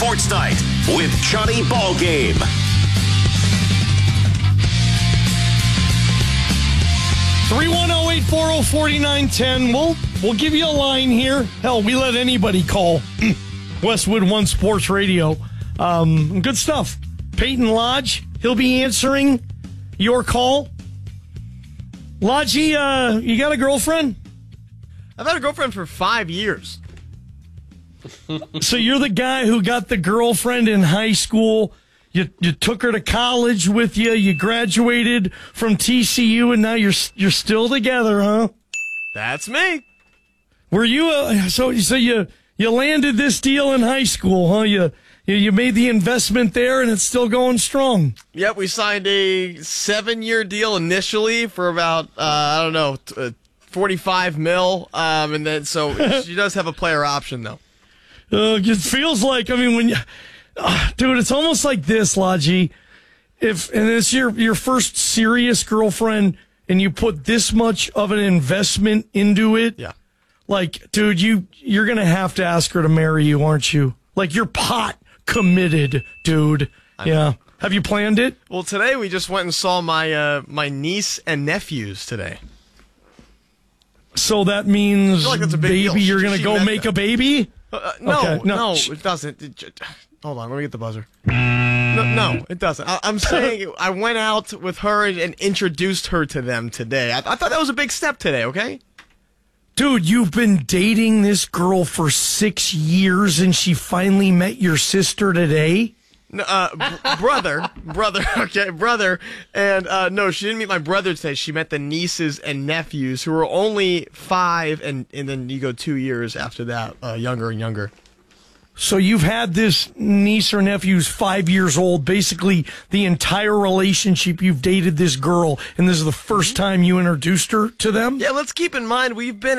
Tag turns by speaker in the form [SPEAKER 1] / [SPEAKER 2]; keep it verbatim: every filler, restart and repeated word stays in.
[SPEAKER 1] Sports Night with Johnny Ballgame.
[SPEAKER 2] three one zero, eight four zero, four nine one zero. We'll, we'll give you a line here. Hell, we let anybody call Westwood One Sports Radio. Um, good stuff. Peyton Lodge, he'll be answering your call. Lodgy, uh, you got a girlfriend?
[SPEAKER 3] I've had a girlfriend for five years.
[SPEAKER 2] So you're the guy who got the girlfriend in high school. You you took her to college with you. You graduated from T C U, and now you're you're still together, huh?
[SPEAKER 3] That's me.
[SPEAKER 2] Were you uh, so so you you landed this deal in high school, huh? You you you made the investment there, and it's still going strong.
[SPEAKER 3] Yep, we signed a seven-year deal initially for about uh, I don't know uh, forty-five mil, um, and then so she does have a player option though.
[SPEAKER 2] Uh, it feels like, I mean, when you, uh, dude, it's almost like this, Lodgy. If, and it's your, your first serious girlfriend and you put this much of an investment into it.
[SPEAKER 3] Yeah.
[SPEAKER 2] Like, dude, you, you're going to have to ask her to marry you, aren't you? Like, you're pot committed, dude.
[SPEAKER 3] I
[SPEAKER 2] yeah.
[SPEAKER 3] know.
[SPEAKER 2] Have you planned it?
[SPEAKER 3] Well, today we just went and saw my, uh, my niece and nephews today.
[SPEAKER 2] So that means,
[SPEAKER 3] I feel like that's a big
[SPEAKER 2] baby,
[SPEAKER 3] deal.
[SPEAKER 2] you're
[SPEAKER 3] She-
[SPEAKER 2] going to
[SPEAKER 3] she
[SPEAKER 2] go
[SPEAKER 3] met
[SPEAKER 2] make
[SPEAKER 3] them.
[SPEAKER 2] a baby?
[SPEAKER 3] Uh, no,
[SPEAKER 2] Okay, no.
[SPEAKER 3] no, it doesn't. It j- hold on, let me get the buzzer. No, no it doesn't. I, I'm saying I went out with her and, and introduced her to them today. I, I thought that was a big step today, okay?
[SPEAKER 2] Dude, you've been dating this girl for six years and she finally met your sister today?
[SPEAKER 3] No, uh, b- brother, brother, okay, brother. And uh, no, she didn't meet my brother today. She met the nieces and nephews who were only five, and, and then you go two years after that, uh, younger and younger.
[SPEAKER 2] So you've had this niece or nephew who's five years old, basically the entire relationship you've dated this girl, and this is the first time you introduced her to them?
[SPEAKER 3] Yeah, let's keep in mind we've been